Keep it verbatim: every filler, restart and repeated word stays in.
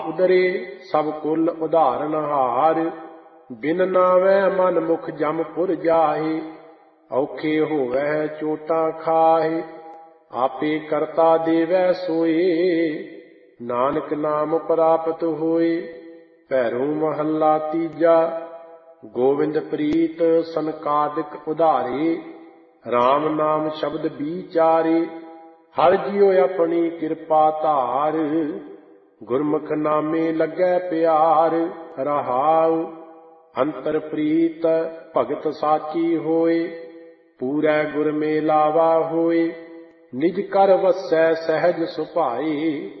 ਉਦਰੇ ਸਭ ਕੁਲ ਉਧਾਰਨ ਹਾਰ। ਬਿਨ ਨਾਵੈ ਮਨ ਮੁਖ ਜਮ ਪੁਰ ਜਾਹੇ। ਔਖੇ ਹੋਵੈ ਚੋਟਾਂ ਖਾਹੇ। ਆਪੇ ਕਰਤਾ ਦੇਵੈ ਸੋਏ। ਨਾਨਕ ਨਾਮ ਪ੍ਰਾਪਤ ਹੋਏ। ਭੈਰੋ ਮਹੱਲਾ ਤੀਜਾ। ਗੋਵਿੰਦ ਪ੍ਰੀਤ ਸੰਕਾਦਿਕ ਉਧਾਰੇ। ਰਾਮ ਨਾਮ ਸ਼ਬਦ ਵਿਚਾਰੇ। ਹਰਿ ਜੀਉ ਆਪਣੀ ਕਿਰਪਾ ਧਾਰ। ਗੁਰਮੁਖ ਨਾਮੇ ਲੱਗੈ ਪਿਆਰ। ਰਹਾਉ ਅੰਤਰ ਪ੍ਰੀਤ ਭਗਤ ਸਾਚੀ ਹੋਏ। ਪੂਰੈ ਗੁਰ ਮੇਲਾਵਾ ਹੋਏ। ਨਿਜ ਕਰ ਵਸੈ ਸਹਿਜ ਸੁਭਾਏ।